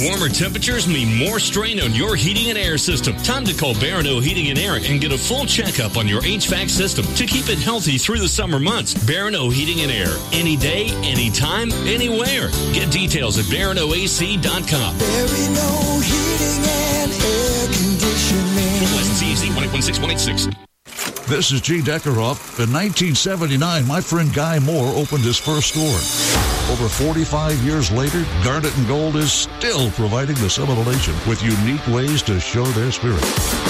Warmer temperatures mean more strain on your heating and air system. Time to call Barano Heating and Air and get a full checkup on your HVAC system to keep it healthy through the summer months. Barano Heating and Air. Any day, anytime, anywhere. Get details at BaranoAC.com. Barano Heating and Air Conditioning. License CAC 1816186. This is G. Deckeroff. In 1979, my friend Guy Moore opened his first store. Over 45 years later, Garnet & Gold is still providing the Seminole Nation with unique ways to show their spirit.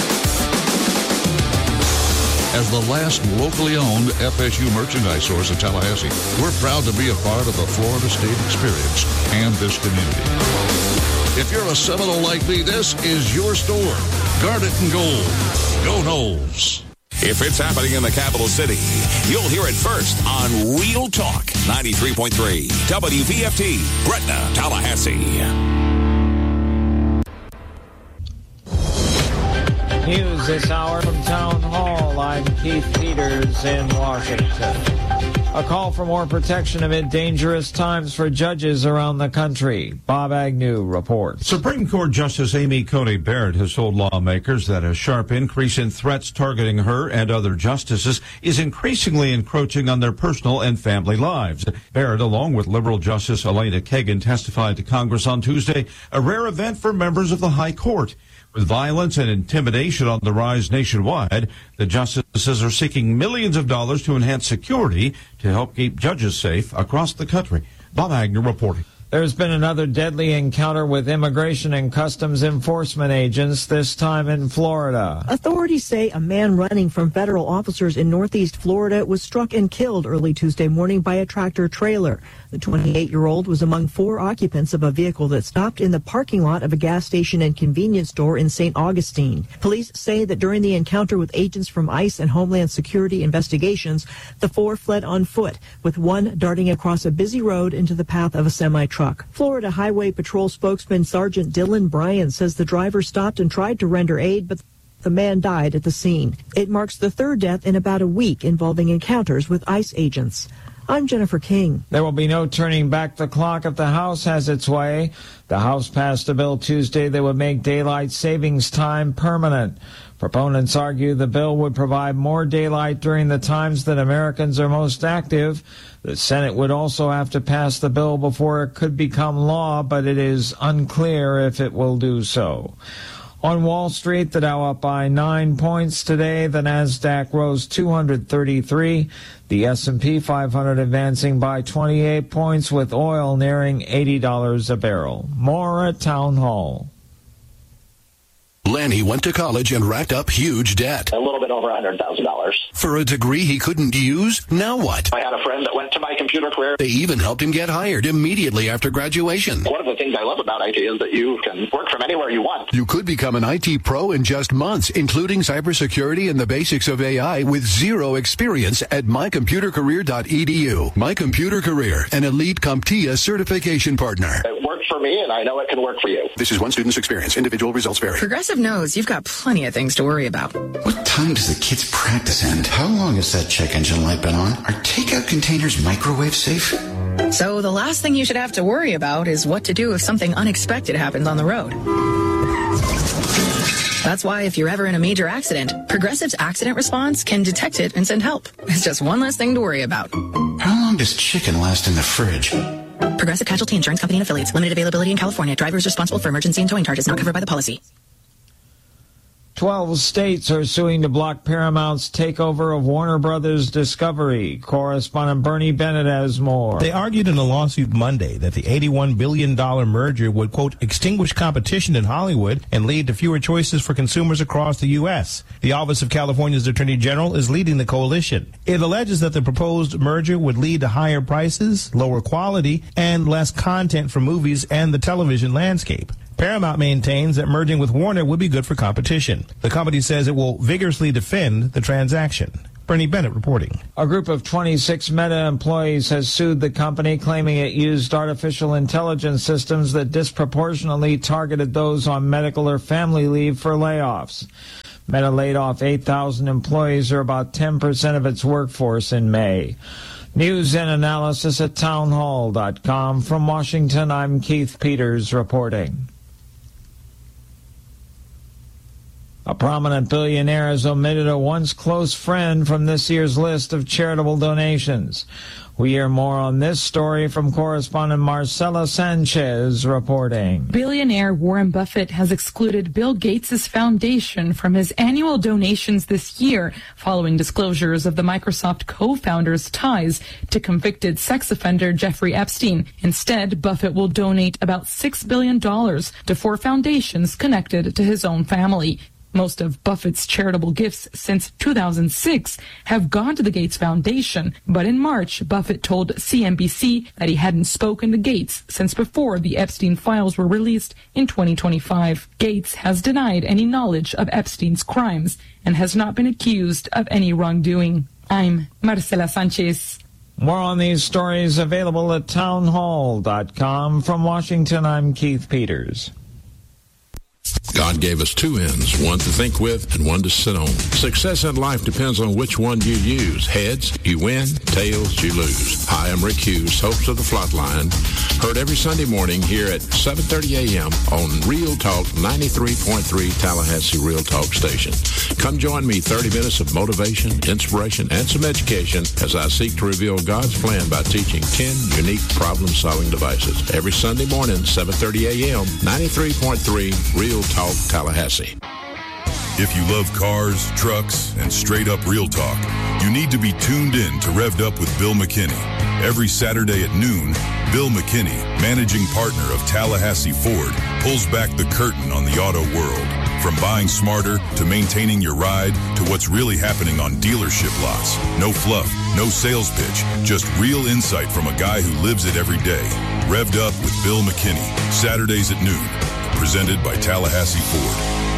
As the last locally owned FSU merchandise source in Tallahassee, we're proud to be a part of the Florida State experience and this community. If you're a Seminole like me, this is your store. Garnet & Gold. Go Noles. If it's happening in the capital city, you'll hear it first on Real Talk 93.3 WVFT, Gretna, Tallahassee. News this hour from Town Hall. I'm Keith Peters in Washington. A call for more protection amid dangerous times for judges around the country. Bob Agnew reports. Supreme Court Justice Amy Coney Barrett has told lawmakers that a sharp increase in threats targeting her and other justices is increasingly encroaching on their personal and family lives. Barrett, along with liberal Justice Elena Kagan, testified to Congress on Tuesday, a rare event for members of the High Court. With violence and intimidation on the rise nationwide, the justices are seeking millions of dollars to enhance security to help keep judges safe across the country. Bob Agnew reporting. There's been another deadly encounter with Immigration and Customs Enforcement agents, this time in Florida. Authorities say a man running from federal officers in northeast Florida was struck and killed early Tuesday morning by a tractor trailer. The 28-year-old was among 4 occupants of a vehicle that stopped in the parking lot of a gas station and convenience store in St. Augustine. Police say that during the encounter with agents from ICE and Homeland Security investigations, the 4 fled on foot, with one darting across a busy road into the path of a semi-truck. Florida Highway Patrol spokesman Sergeant Dylan Bryan says the driver stopped and tried to render aid, but the man died at the scene. It marks the 3rd death in about a week involving encounters with ICE agents. I'm Jennifer King. There will be no turning back the clock if the House has its way. The House passed a bill Tuesday that would make daylight savings time permanent. Proponents argue the bill would provide more daylight during the times that Americans are most active. The Senate would also have to pass the bill before it could become law, but it is unclear if it will do so. On Wall Street, the Dow up by 9 points today. The Nasdaq rose 233. The S&P 500 advancing by 28 points, with oil nearing $80 a barrel. More at Town Hall. Lanny went to college and racked up huge debt. A little bit over $100,000. For a degree he couldn't use? Now what? I had a friend that went to my computer career. They even helped him get hired immediately after graduation. One of the things I love about IT is that you can work from anywhere you want. You could become an IT pro in just months, including cybersecurity and the basics of AI with zero experience at mycomputercareer.edu. My Computer Career, an elite CompTIA certification partner. It worked for me, and I know it can work for you. This is one student's experience. Individual results vary. Progressive knows you've got plenty of things to worry about. What time does the kids' practice end? How long has that check engine light been on? Are takeout containers microwave safe? So the last thing you should have to worry about is what to do if something unexpected happens on the road. That's why if you're ever in a major accident, Progressive's accident response can detect it and send help. It's just one less thing to worry about. How long does chicken last in the fridge? Progressive Casualty Insurance Company and Affiliates. Limited availability in California. Drivers responsible for emergency and towing charges not covered by the policy. 12 states are suing to block Paramount's takeover of Warner Brothers Discovery. Correspondent Bernie Bennett has more. They argued in a lawsuit Monday that the $81 billion merger would, quote, extinguish competition in Hollywood and lead to fewer choices for consumers across the U.S. The Office of California's Attorney General is leading the coalition. It alleges that the proposed merger would lead to higher prices, lower quality, and less content for movies and the television landscape. Paramount maintains that merging with Warner would be good for competition. The company says it will vigorously defend the transaction. Bernie Bennett reporting. A group of 26 Meta employees has sued the company, claiming it used artificial intelligence systems that disproportionately targeted those on medical or family leave for layoffs. Meta laid off 8,000 employees, or about 10% of its workforce, in May. News and analysis at townhall.com. From Washington, I'm Keith Peters reporting. A prominent billionaire has omitted a once close friend from this year's list of charitable donations. We hear more on this story from correspondent Marcela Sanchez reporting. Billionaire Warren Buffett has excluded Bill Gates' foundation from his annual donations this year following disclosures of the Microsoft co-founder's ties to convicted sex offender Jeffrey Epstein. Instead, Buffett will donate about $6 billion to 4 foundations connected to his own family. Most of Buffett's charitable gifts since 2006 have gone to the Gates Foundation, but in March, Buffett told CNBC that he hadn't spoken to Gates since before the Epstein files were released in 2025. Gates has denied any knowledge of Epstein's crimes and has not been accused of any wrongdoing. I'm Marcela Sanchez. More on these stories available at townhall.com. From Washington, I'm Keith Peters. God gave us 2 ends, one to think with and one to sit on. Success in life depends on which one you use. Heads, you win. Tails, you lose. Hi, I'm Rick Hughes, host of The Flatline. Heard every Sunday morning here at 7:30 a.m. on Real Talk 93.3 Tallahassee Real Talk Station. Come join me 30 minutes of motivation, inspiration, and some education as I seek to reveal God's plan by teaching 10 unique problem-solving devices. Every Sunday morning, 7:30 a.m., 93.3 Real Talk Tallahassee. If you love cars, trucks, and straight-up real talk, you need to be tuned in to Revved Up with Bill McKinney. Every Saturday at noon, Bill McKinney, managing partner of Tallahassee Ford, pulls back the curtain on the auto world. From buying smarter to maintaining your ride to what's really happening on dealership lots. No fluff, no sales pitch, just real insight from a guy who lives it every day. Revved Up with Bill McKinney, Saturdays at noon. Presented by Tallahassee Ford.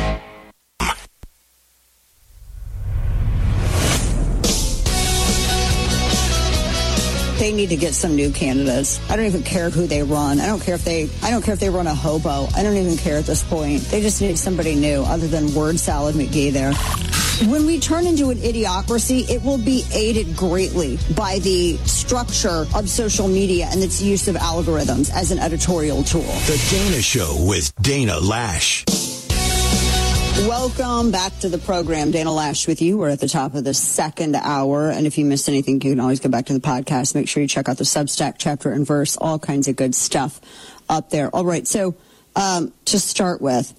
They need to get some new candidates. I don't even care who they run. I don't care if they run a hobo. I don't even care at this point. They just need somebody new other than word salad McGee there. When we turn into an idiocracy, it will be aided greatly by the structure of social media and its use of algorithms as an editorial tool. The Dana Show with Dana Lash. Welcome back to the program. Dana Lash with you. We're at the top of the second hour. And if you missed anything, you can always go back to the podcast. Make sure you check out the Substack, chapter and verse, all kinds of good stuff up there. All right. So to start with,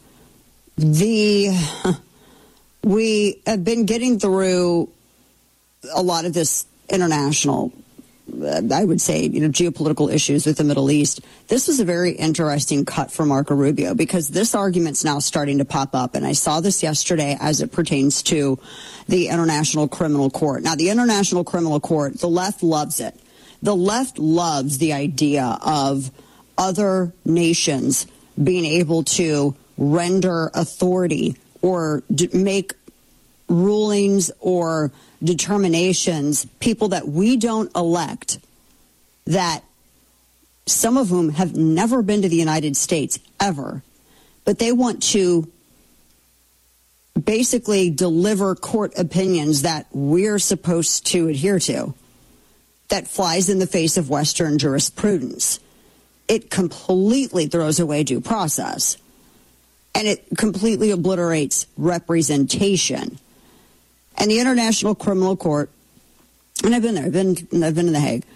we have been getting through a lot of this international, I would say, geopolitical issues with the Middle East. This was a very interesting cut for Marco Rubio because this argument's now starting to pop up. And I saw this yesterday as it pertains to the International Criminal Court. Now, the International Criminal Court, the left loves it. The left loves the idea of other nations being able to render authority or make rulings or determinations, people that we don't elect, that some of whom have never been to the United States ever, but they want to basically deliver court opinions that we're supposed to adhere to, that flies in the face of Western jurisprudence. It completely throws away due process. And it completely obliterates representation. And the International Criminal Court, and I've been there, I've been in The Hague,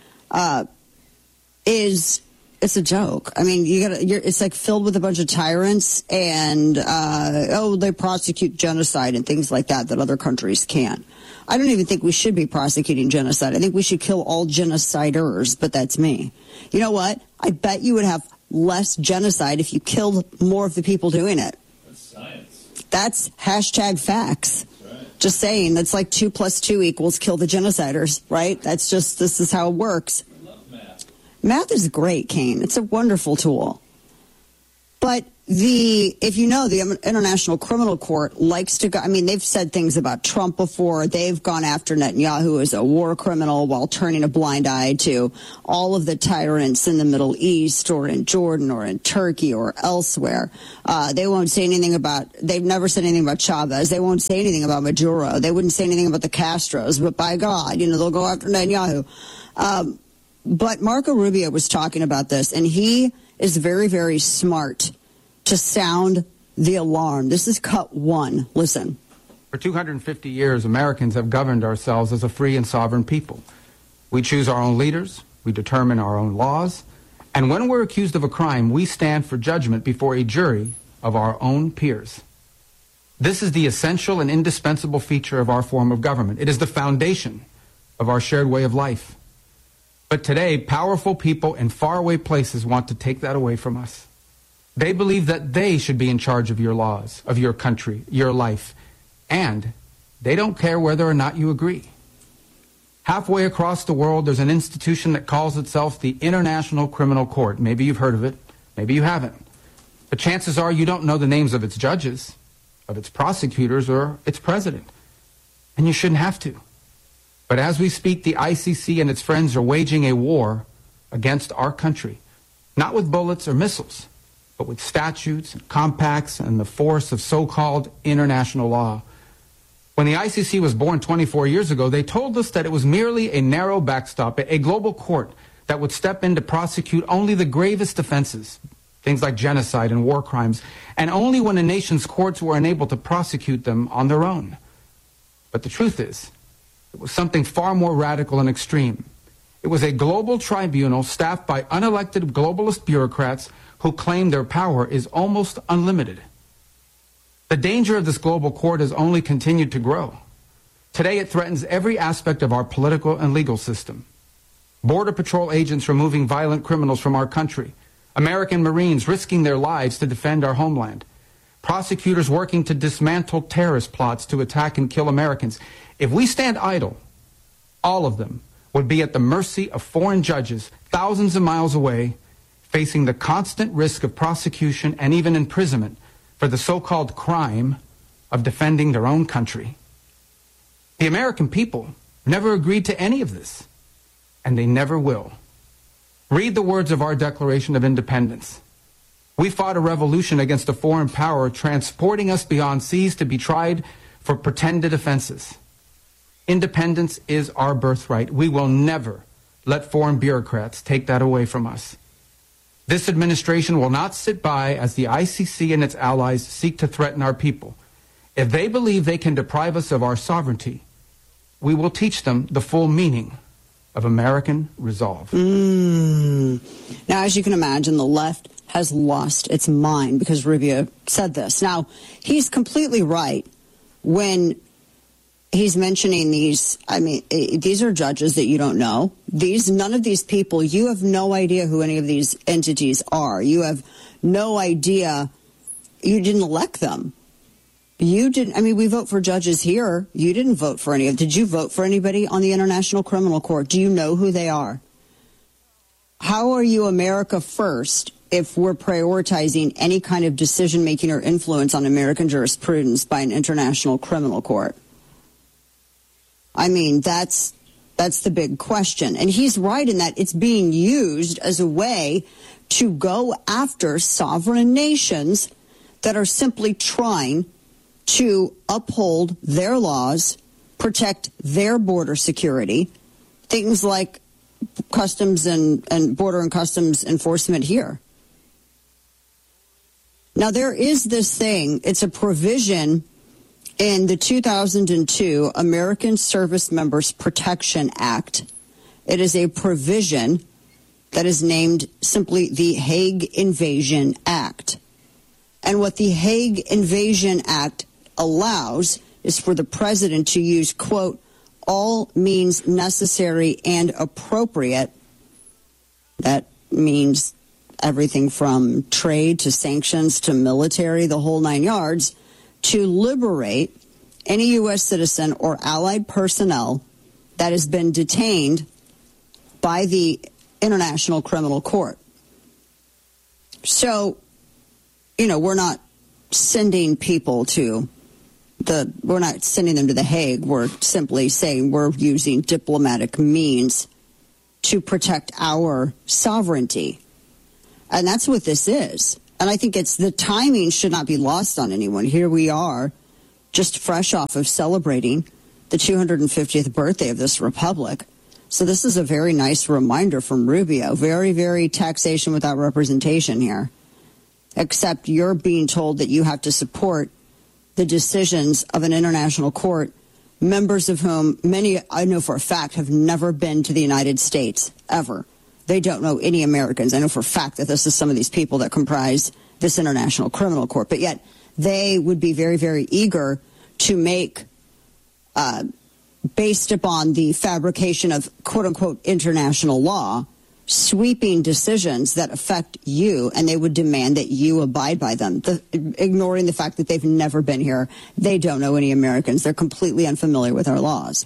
it's a joke. I mean, it's like filled with a bunch of tyrants and, they prosecute genocide and things like that other countries can't. I don't even think we should be prosecuting genocide. I think we should kill all genociders, but that's me. You know what? I bet you would have less genocide if you killed more of the people doing it. That's science. That's hashtag facts. That's right. Just saying, that's like 2 + 2 = kill the genociders, right? This is how it works. I love math. Math is great, Kane. It's a wonderful tool. But the International Criminal Court likes to go, they've said things about Trump before. They've gone after Netanyahu as a war criminal while turning a blind eye to all of the tyrants in the Middle East or in Jordan or in Turkey or elsewhere. They've never said anything about Chavez. They won't say anything about Maduro. They wouldn't say anything about the Castros, but by God, they'll go after Netanyahu. But Marco Rubio was talking about this, and he is very, very smart to sound the alarm. This is cut one. Listen. For 250 years, Americans have governed ourselves as a free and sovereign people. We choose our own leaders, we determine our own laws, and when we're accused of a crime, we stand for judgment before a jury of our own peers. This is the essential and indispensable feature of our form of government. It is the foundation of our shared way of life. But today, powerful people in faraway places want to take that away from us. They believe that they should be in charge of your laws, of your country, your life, and they don't care whether or not you agree. Halfway across the world, there's an institution that calls itself the International Criminal Court. Maybe you've heard of it, maybe you haven't. But chances are you don't know the names of its judges, of its prosecutors, or its president. And you shouldn't have to. But as we speak, the ICC and its friends are waging a war against our country, not with bullets or missiles, but with statutes and compacts and the force of so-called international law. When the ICC was born 24 years ago, they told us that it was merely a narrow backstop, a global court that would step in to prosecute only the gravest offenses, things like genocide and war crimes, and only when a nation's courts were unable to prosecute them on their own. But the truth is, it was something far more radical and extreme. It was a global tribunal staffed by unelected globalist bureaucrats who claim their power is almost unlimited. The danger of this global court has only continued to grow. Today it threatens every aspect of our political and legal system. Border Patrol agents removing violent criminals from our country. American Marines risking their lives to defend our homeland. Prosecutors working to dismantle terrorist plots to attack and kill Americans. If we stand idle, all of them would be at the mercy of foreign judges thousands of miles away, facing the constant risk of prosecution and even imprisonment for the so-called crime of defending their own country. The American people never agreed to any of this, and they never will. Read the words of our Declaration of Independence. We fought a revolution against a foreign power transporting us beyond seas to be tried for pretended offenses. Independence is our birthright. We will never let foreign bureaucrats take that away from us. This administration will not sit by as the ICC and its allies seek to threaten our people. If they believe they can deprive us of our sovereignty, we will teach them the full meaning of American resolve. Now, as you can imagine, the left has lost its mind because Rubio said this. Now, he's completely right when he's mentioning these. I mean, these are judges that you don't know. None of these people, you have no idea who any of these entities are. You have no idea. You didn't elect them. You didn't. I mean, we vote for judges here. You didn't vote for any of. Did you vote for anybody on the International Criminal Court? Do you know who they are? How are you America first if we're prioritizing any kind of decision making or influence on American jurisprudence by an International Criminal Court? I mean, that's the big question. And he's right in that it's being used as a way to go after sovereign nations that are simply trying to uphold their laws, protect their border security, things like customs and border and customs enforcement here. Now, there is this thing, it's a provision in the 2002 American Service Members Protection Act. It is a provision that is named simply the Hague Invasion Act. And what the Hague Invasion Act allows is for the president to use, quote, all means necessary and appropriate. That means everything from trade to sanctions to military, the whole nine yards, to liberate any U.S. citizen or allied personnel that has been detained by the International Criminal Court. So, we're not sending people we're not sending them to The Hague. We're simply saying we're using diplomatic means to protect our sovereignty. And that's what this is. And I think the timing should not be lost on anyone. Here we are, just fresh off of celebrating the 250th birthday of this republic. So this is a very nice reminder from Rubio. Very, very taxation without representation here. except you're being told that you have to support the decisions of an international court, members of whom many, I know for a fact, have never been to the United States, ever. They don't know any Americans. I know for a fact that this is some of these people that comprise this International Criminal Court, but yet they would be very, very eager to make, based upon the fabrication of quote-unquote international law, sweeping decisions that affect you, and they would demand that you abide by them, ignoring the fact that they've never been here. They don't know any Americans. They're completely unfamiliar with our laws.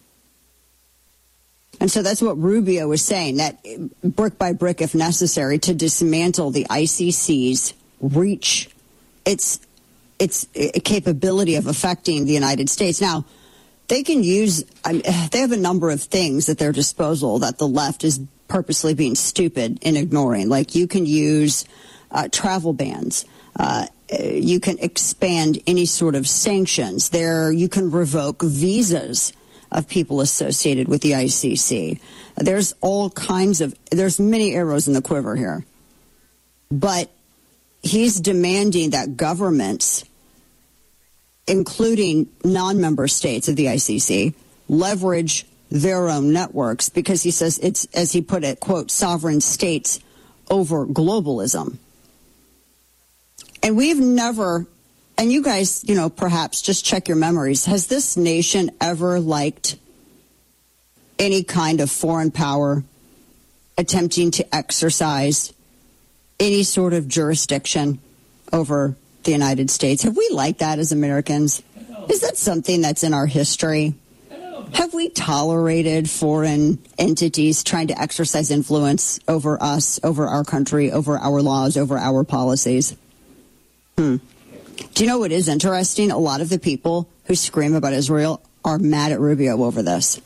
And so that's what Rubio was saying, that brick by brick, if necessary, to dismantle the ICC's reach, its capability of affecting the United States. Now, they can use, they have a number of things at their disposal that the left is purposely being stupid in ignoring. Like, you can use travel bans. You can expand any sort of sanctions. You can revoke visas of people associated with the ICC. There's all kinds of, there's many arrows in the quiver here. But he's demanding that governments, including non-member states of the ICC, leverage their own networks, because he says it's, as he put it, quote, sovereign states over globalism. And we've never, and you guys, perhaps just check your memories. Has this nation ever liked any kind of foreign power attempting to exercise any sort of jurisdiction over the United States? Have we liked that as Americans? Is that something that's in our history? Have we tolerated foreign entities trying to exercise influence over us, over our country, over our laws, over our policies? Do you know what is interesting? A lot of the people who scream about Israel are mad at Rubio over this.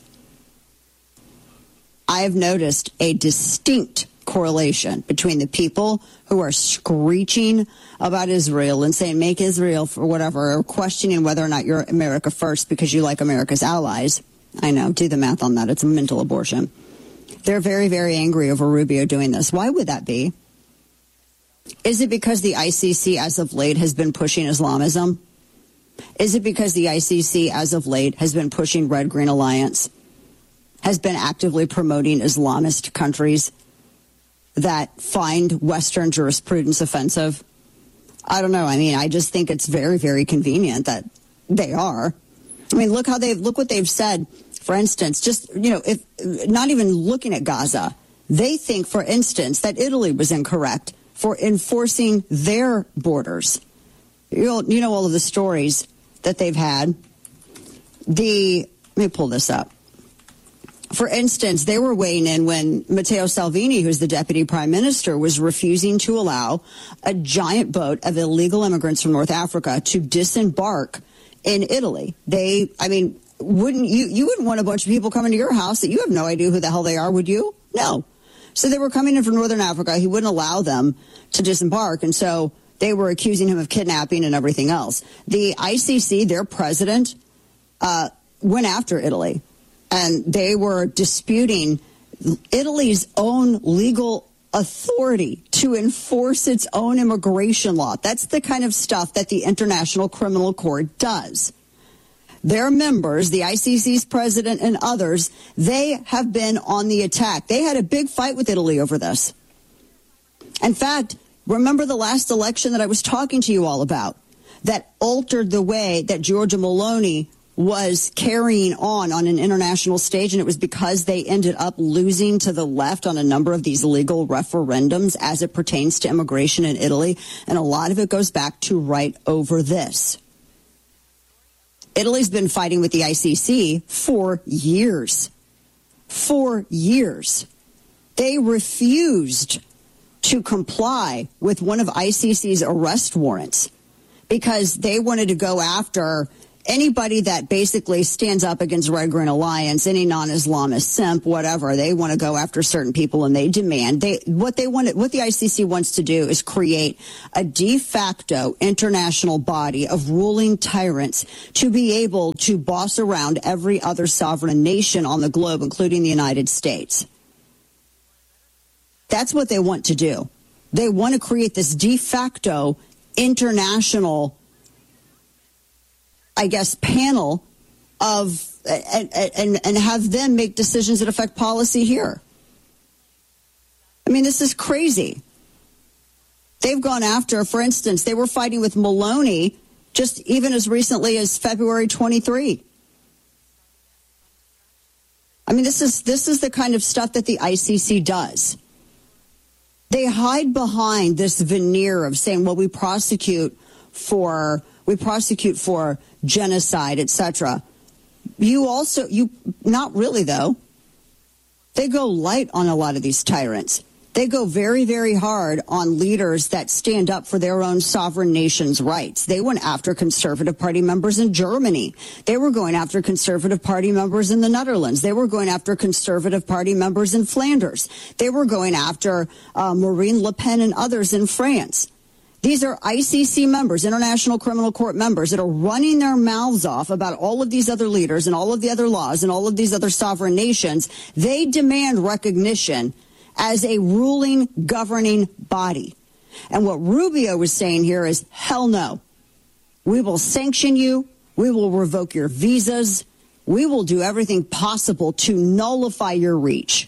I have noticed a distinct correlation between the people who are screeching about Israel and saying, make Israel for whatever, or questioning whether or not you're America first because you like America's allies. I know, do the math on that. It's a mental abortion. They're very, very angry over Rubio doing this. Why would that be? Is it because the ICC as of late has been pushing Islamism? Is it because the ICC as of late has been pushing Red-Green Alliance, has been actively promoting Islamist countries that find Western jurisprudence offensive? I don't know. I mean, I just think it's very, very convenient that they are. I mean, look what they've said. For instance, just, if not even looking at Gaza, they think, for instance, that Italy was incorrect for enforcing their borders. You know all of the stories that they've had. Let me pull this up. For instance, they were weighing in when Matteo Salvini, who's the deputy prime minister, was refusing to allow a giant boat of illegal immigrants from North Africa to disembark in Italy. Wouldn't you wouldn't want a bunch of people coming to your house that you have no idea who the hell they are, would you? No. So they were coming in from Northern Africa. He wouldn't allow them to disembark. And so they were accusing him of kidnapping and everything else. The ICC, their president, went after Italy. And they were disputing Italy's own legal authority to enforce its own immigration law. That's the kind of stuff that the International Criminal Court does. Their members, the ICC's president and others, they have been on the attack. They had a big fight with Italy over this. In fact, remember the last election that I was talking to you all about that altered the way that Giorgia Meloni was carrying on an international stage, and it was because they ended up losing to the left on a number of these legal referendums as it pertains to immigration in Italy. And a lot of it goes back to right over this. Italy's been fighting with the ICC for years. 4 years. They refused to comply with one of ICC's arrest warrants because they wanted to go after anybody that basically stands up against Red-Green Alliance, any non-Islamist simp, whatever. They want to go after certain people, and they demand what the ICC wants to do is create a de facto international body of ruling tyrants to be able to boss around every other sovereign nation on the globe, including the United States. That's what they want to do. They want to create this de facto international, I guess, panel of and have them make decisions that affect policy here. I mean, this is crazy. They've gone after, for instance, they were fighting with Maloney just even as recently as February 23. I mean, this is the kind of stuff that the ICC does. They hide behind this veneer of saying, well, we prosecute for genocide, etc. Not really, though. They go light on a lot of these tyrants. They go very, very hard on leaders that stand up for their own sovereign nation's rights. They went after Conservative Party members in Germany. They were going after Conservative Party members in the Netherlands. They were going after Conservative Party members in Flanders. They were going after Marine Le Pen and others in France. These are ICC members, International Criminal Court members, that are running their mouths off about all of these other leaders and all of the other laws and all of these other sovereign nations. They demand recognition as a ruling, governing body. And what Rubio was saying here is, hell no. We will sanction you. We will revoke your visas. We will do everything possible to nullify your reach.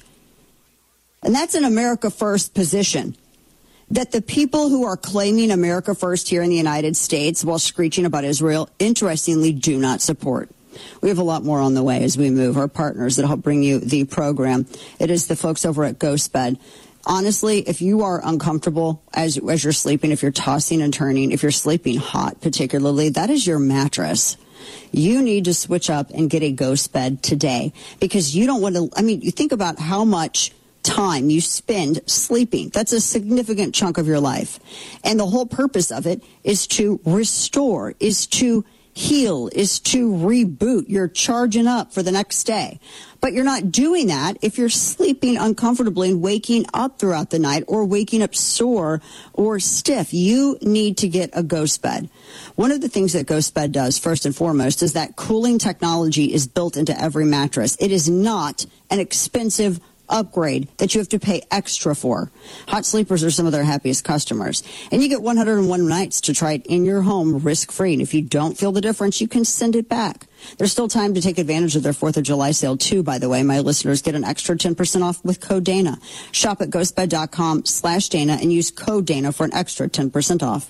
And that's an America First position that the people who are claiming America First here in the United States while screeching about Israel, interestingly, do not support. We have a lot more on the way as we move. Our partners that help bring you the program. It is the folks over at GhostBed. Honestly, if you are uncomfortable as you're sleeping, if you're tossing and turning, if you're sleeping hot particularly, that is your mattress. You need to switch up and get a GhostBed today because you don't want to, you think about how much time you spend sleeping. That's a significant chunk of your life. And the whole purpose of it is to restore, is to heal, is to reboot. You're charging up for the next day. But you're not doing that if you're sleeping uncomfortably and waking up throughout the night or waking up sore or stiff. You need to get a GhostBed. One of the things that GhostBed does, first and foremost, is that cooling technology is built into every mattress. It is not an expensive upgrade that you have to pay extra for. Hot sleepers are some of their happiest customers. And you get 101 nights to try it in your home risk-free. And if you don't feel the difference, you can send it back. There's still time to take advantage of their 4th of July sale, too, by the way. My listeners get an extra 10% off with code Dana. Shop at ghostbed.com/Dana and use code Dana for an extra 10% off.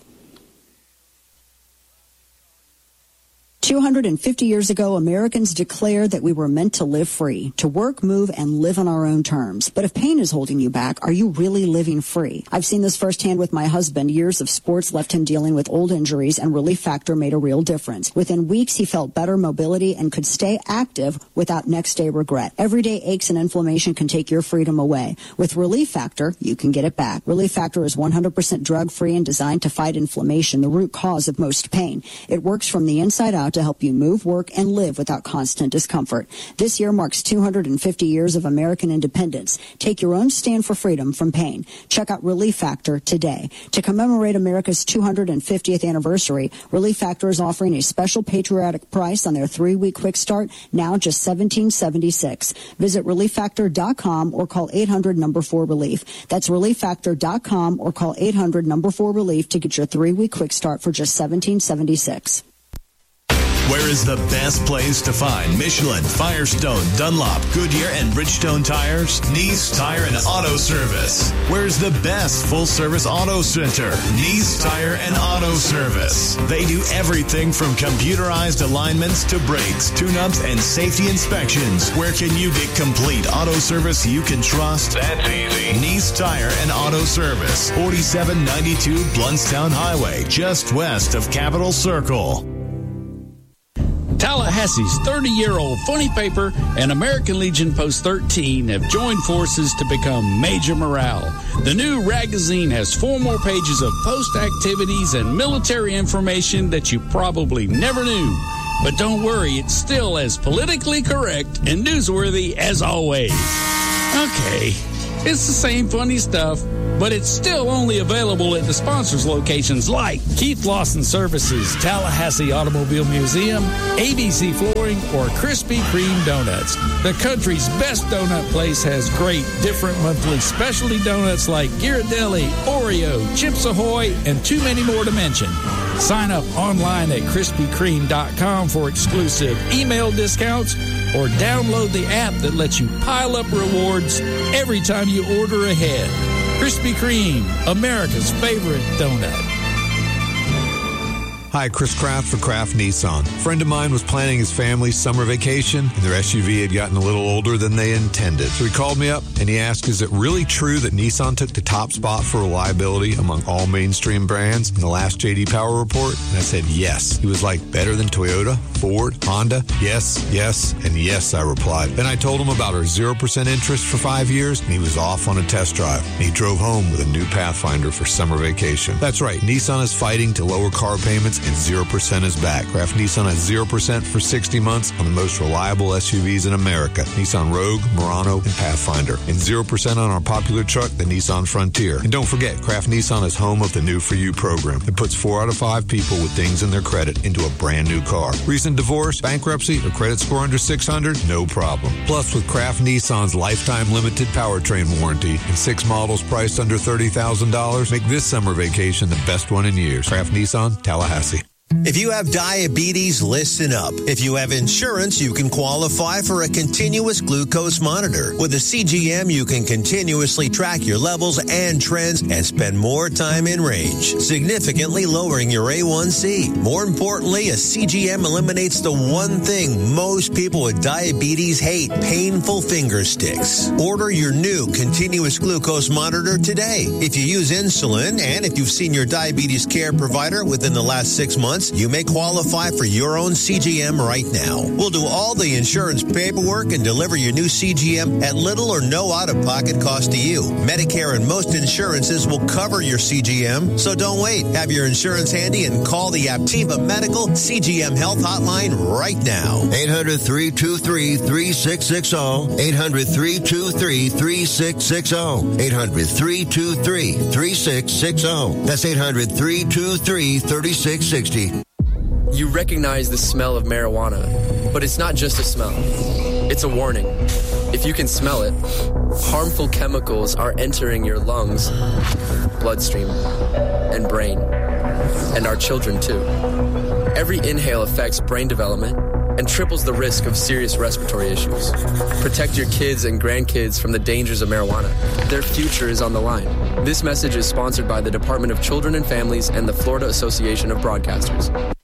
250 years ago, Americans declared that we were meant to live free, to work, move, and live on our own terms. But if pain is holding you back, are you really living free? I've seen this firsthand with my husband. Years of sports left him dealing with old injuries, and Relief Factor made a real difference. Within weeks, he felt better mobility and could stay active without next-day regret. Everyday aches and inflammation can take your freedom away. With Relief Factor, you can get it back. Relief Factor is 100% drug-free and designed to fight inflammation, the root cause of most pain. It works from the inside out to help you move, work, and live without constant discomfort. This year marks 250 years of American independence. Take your own stand for freedom from pain. Check out Relief Factor today. To commemorate America's 250th anniversary, Relief Factor is offering a special patriotic price on their 3-week quick start, now just $17.76. Visit ReliefFactor.com or call 800-4RELIEF. That's ReliefFactor.com or call 800-4RELIEF to get your 3-week quick start for just $17.76. Where is the best place to find Michelin, Firestone, Dunlop, Goodyear, and Bridgestone tires? Nice Tire and Auto Service. Where's the best full-service auto center? Nice Tire and Auto Service. They do everything from computerized alignments to brakes, tune-ups, and safety inspections. Where can you get complete auto service you can trust? That's easy. Nice Tire and Auto Service. 4792 Bluntstown Highway, just west of Capitol Circle. Tallahassee's 30-year-old funny paper and American Legion Post 13 have joined forces to become Major Morale. The new magazine has 4 more pages of post activities and military information that you probably never knew. But don't worry, it's still as politically correct and newsworthy as always. Okay, it's the same funny stuff, but it's still only available at the sponsors' locations like Keith Lawson Services, Tallahassee Automobile Museum, ABC Flooring, or Krispy Kreme Donuts. The country's best donut place has great different monthly specialty donuts like Ghirardelli, Oreo, Chips Ahoy, and too many more to mention. Sign up online at KrispyKreme.com for exclusive email discounts or download the app that lets you pile up rewards every time you order ahead. Krispy Kreme, America's favorite donut. Hi, Chris Kraft for Kraft Nissan. A friend of mine was planning his family's summer vacation, and their SUV had gotten a little older than they intended. So he called me up, and he asked, is it really true that Nissan took the top spot for reliability among all mainstream brands in the last J.D. Power report? And I said, yes. He was like, better than Toyota, Ford, Honda? Yes, yes, and yes, I replied. Then I told him about our 0% interest for 5 years, and he was off on a test drive. And he drove home with a new Pathfinder for summer vacation. That's right, Nissan is fighting to lower car payments, and 0% is back. Kraft Nissan has 0% for 60 months on the most reliable SUVs in America. Nissan Rogue, Murano, and Pathfinder. And 0% on our popular truck, the Nissan Frontier. And don't forget, Kraft Nissan is home of the New For You program. It puts 4 out of 5 people with dings in their credit into a brand new car. Recent divorce, bankruptcy, or credit score under 600? No problem. Plus, with Kraft Nissan's lifetime limited powertrain warranty and 6 models priced under $30,000, make this summer vacation the best one in years. Kraft Nissan, Tallahassee. If you have diabetes, listen up. If you have insurance, you can qualify for a continuous glucose monitor. With a CGM, you can continuously track your levels and trends and spend more time in range, significantly lowering your A1C. More importantly, a CGM eliminates the one thing most people with diabetes hate, painful finger sticks. Order your new continuous glucose monitor today. If you use insulin and if you've seen your diabetes care provider within the last 6 months, you may qualify for your own CGM right now. We'll do all the insurance paperwork and deliver your new CGM at little or no out-of-pocket cost to you. Medicare and most insurances will cover your CGM, so don't wait. Have your insurance handy and call the Aptiva Medical CGM Health Hotline right now. 800-323-3660. 800-323-3660. 800-323-3660. That's 800-323-3660. You recognize the smell of marijuana, but it's not just a smell. It's a warning. If you can smell it, harmful chemicals are entering your lungs, bloodstream, and brain, and our children too. Every inhale affects brain development and triples the risk of serious respiratory issues. Protect your kids and grandkids from the dangers of marijuana. Their future is on the line. This message is sponsored by the Department of Children and Families and the Florida Association of Broadcasters.